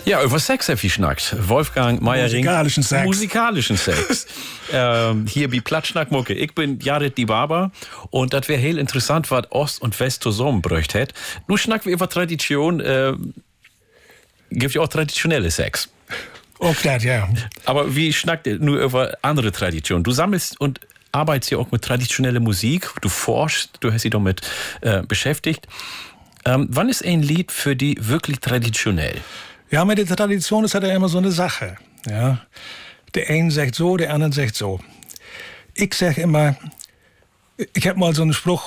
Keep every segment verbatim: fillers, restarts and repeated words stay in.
Ja, über Sex habe ich schnackt. Wolfgang Meiering. Musikalischen Sex. Musikalischen Sex. ähm, hier bei Platschnackmucke. Ich bin Jared die Barber und das wäre heel interessant, was Ost und West zusammenbräucht hätt. Nun schnacken wir über Tradition. Äh, gibt ja auch traditionelle Sex. Auch das, ja. Aber wie schnackt ihr nur über andere Traditionen? Du sammelst und arbeitest ja auch mit traditioneller Musik. Du forschst, du hast dich damit äh, beschäftigt. Ähm, wann ist ein Lied für die wirklich traditionell? Ja, mit der Tradition ist halt ja immer so eine Sache. Ja. Der eine sagt so, der andere sagt so. Ich sag immer, ich habe mal so einen Spruch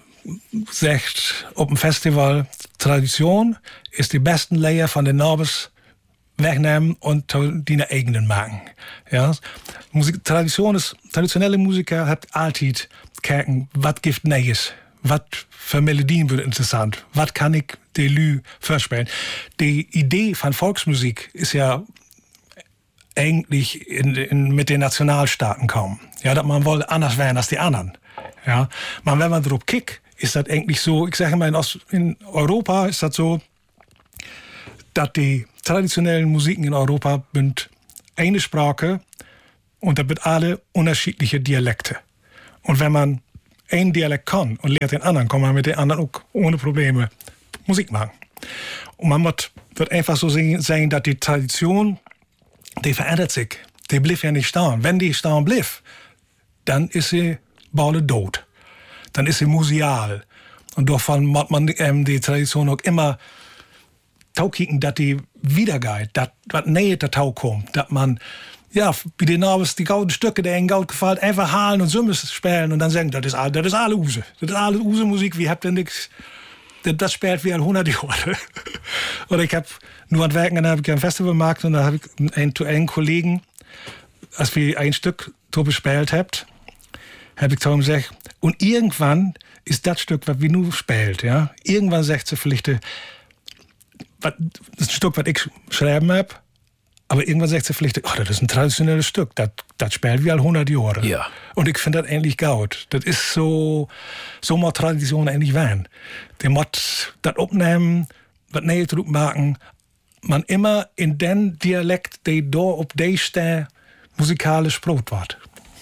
gesagt, auf dem Festival, Tradition ist die besten Layer von den Norbes wegnehmen und die eigenen machen. Ja. Musik, Tradition ist, traditionelle Musiker hat altijd kijken, was gibt Neues, was für Melodien wird interessant, was kann ich die Lü vorspielen. Die Idee von Volksmusik ist ja eigentlich in, in, mit den Nationalstaaten kommen. Ja, dass man wohl anders werden als die anderen. Ja, man, wenn man drauf kickt, ist das eigentlich so, ich sage mal, in, Ost, in Europa ist das so, dass die traditionellen Musiken in Europa sind eine Sprache und da wird alle unterschiedliche Dialekte. Und wenn man einen Dialekt kann und lernt den anderen, kann man mit den anderen auch ohne Probleme Musik machen. Und man wird, wird einfach so sehen, dass die Tradition, die verändert sich. Die blieb ja nicht stehen. Wenn die stehen blieb, dann ist sie bald tot. Dann ist sie museal. Und davon muss man ähm, die Tradition auch immer taukicken, dass die wiedergeht, dass was näher der Tau kommt, dass man ja, wie den Nabels die gouden Stücke, die ihnen goud gefällt, einfach halen und Summen spielen und dann sagen, das ist, das ist alle Use. Das ist alle Use-Musik, wie habt ihr nix. Das, das spielt wie ein hundert Jahre. Oder ich hab nur an Werken, dann habe ich ein Festival gemacht und da habe ich einen, einen Kollegen, als wir ein Stück so bespielt habt, habe ich zu ihm gesagt, und irgendwann ist das Stück, was wir nur spielt, ja, irgendwann sagt sie vielleicht, das ist ein Stück, was ich schreiben habe, aber irgendwann sagt sie vielleicht, oh, das ist ein traditionelles Stück, das, das spielt wie all hundert Jahre. Ja. Und ich finde das eigentlich gut. Das ist so, so mal Tradition eigentlich werden. Der muss das aufnehmen, was Nähe drüber machen, man immer in den Dialekt, der da auf der steht, musikalisch Brot wird.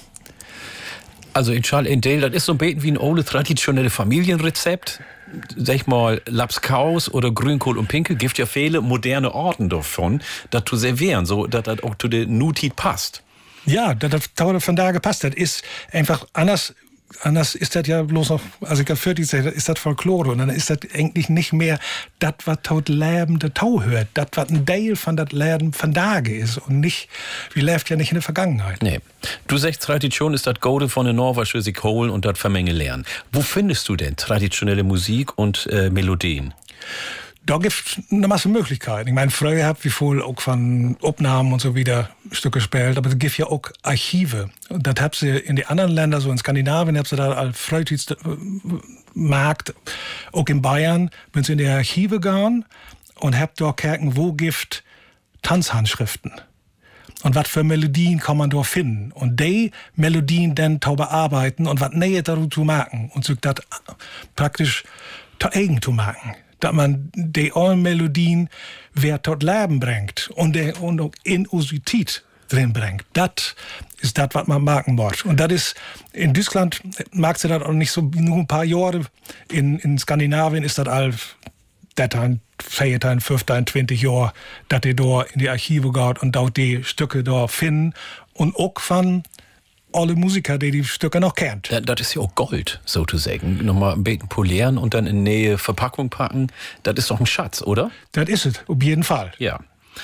Also in Schall in Dale, das ist so ein bisschen wie ein ole traditionelle Familienrezept. Sag ich mal, Lapskaus oder Grünkohl und Pinkel gibt ja viele moderne Orten davon, das zu servieren, so dass das auch zu der Nutit passt. Ja, das hat von da gepasst. Das ist einfach anders. Anders ist das ja bloß noch, also ich habe für die Zeit, ist das Folklore und dann ist das eigentlich nicht mehr das, was tot Leben der Tau hört, das, was ein Teil von das Leben von Tage ist und nicht, wie läuft ja nicht in der Vergangenheit. Nee. Du sagst, Tradition ist das Gode von der Norwegische sich holen und das Vermenge lernen. Wo findest du denn traditionelle Musik und äh, Melodien? Da gibt es eine Masse Möglichkeiten. Ich meine, früher habe ich wohl auch von Aufnahmen und so wieder Stücke gespielt, aber es gibt ja auch Archive. Und das habt ihr in den anderen Ländern, so in Skandinavien, habt ihr da als Freiheitsmarkt, auch in Bayern, bin ich in die Archive gegangen und habt da gucken, wo gibt Tanzhandschriften. Und was für Melodien kann man da finden. Und die Melodien dann zu bearbeiten und was näher dazu zu machen und so das praktisch zu eigen zu machen. Dass man die allen Melodien wer tot Leben bringt und, die, und auch Inusität drin bringt. Das ist das, was man machen muss. Und das ist, in Deutschland mag sie das auch nicht so, nur ein paar Jahre. In, in Skandinavien ist das all, das ein vierzehn, fünfzehn, zwanzig Jahre, dass die da in die Archive geht und dort die Stücke da finden. Und auch von alle Musiker, die die Stücke noch kennt. Ja, das ist ja auch Gold, sozusagen. Nochmal ein bisschen polieren und dann in Nähe Verpackung packen. Das ist doch ein Schatz, oder? Das ist es, auf jeden Fall. Ja.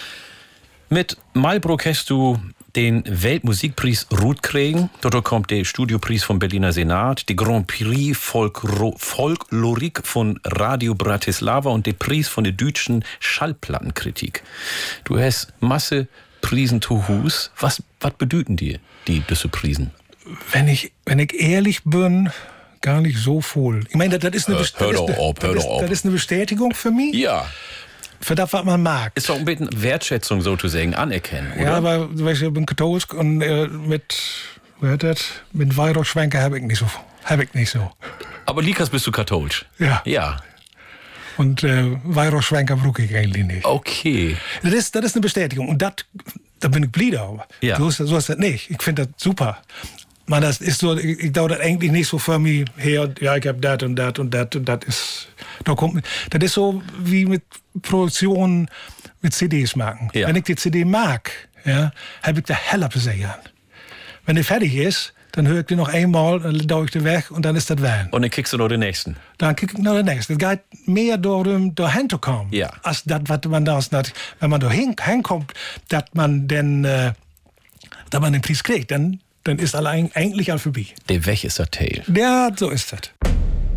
Mit Malbrook hast du den Weltmusikpreis Ruth kriegen. Dort kommt der Studiopreis vom Berliner Senat, die Grand Prix Folkro- Folklorik von Radio Bratislava und der Preis von der deutschen Schallplattenkritik. Du hast Masse Prisen zu Hus. Was, was bedeuten die, die diese Prisen? Wenn ich, wenn ich ehrlich bin, gar nicht so voll. Ich meine, das, das ist eine, Best- hör das doch ist eine, auf, hör das, doch auf. das ist eine Bestätigung für mich. Ja. Für das, was man mag. Ist doch ein bisschen Wertschätzung sozusagen, anerkennen, oder? Ja, aber du weißt, ich bin katholisch und äh, mit, wer hat das? Mit Weihrauchschwenker habe ich nicht so. Habe ich nicht so. Aber Likas bist du katholisch. Ja. Ja. Und äh, Weihrauchschwenker brauche ich eigentlich nicht. Okay. Das ist, das ist eine Bestätigung. Und dat, da bin ich blieb darüber. Ja. So ist, so ist das nicht. Ich finde das super. Man, das ist so, ich, ich dauere das eigentlich nicht so für mich her, ja, ich habe das und das und das und das ist, da kommt, das ist so wie mit Produktionen mit C Ds machen. Ja. Wenn ich die C D mag, ja, habe ich da heller besehen. Wenn die fertig ist, dann höre ich die noch einmal, dann dauere ich die weg und dann ist das weg. Und dann kriegst du noch den nächsten. Dann krieg ich noch den nächsten. Es geht mehr darum, dahin zu kommen, Ja. als das, was man da, wenn man da hin, hinkommt, dass man den, äh, dass man den Preis kriegt, dann, dann ist allein eigentlich all vorbei. Der Weg ist der Tail. Ja, so ist das.